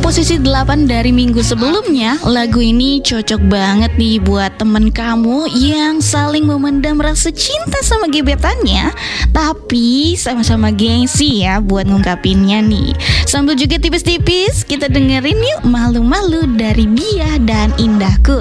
posisi 8 dari minggu sebelumnya. Lagu ini cocok banget nih buat temen kamu yang saling memendam rasa cinta sama gebetannya, tapi sama-sama gengsi ya buat ngungkapinnya nih. Sambil juga tipis-tipis, kita dengerin yuk Malu-Malu dari Dia dan Indahku.